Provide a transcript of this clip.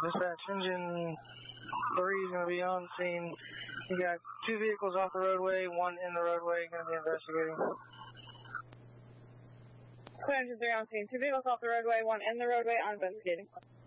Dispatch, engine 3 is going to be on scene. You got 2 vehicles off the roadway, 1 in the roadway, going to be investigating. Engine 3 on scene. 2 vehicles off the roadway, 1 in the roadway, on investigating.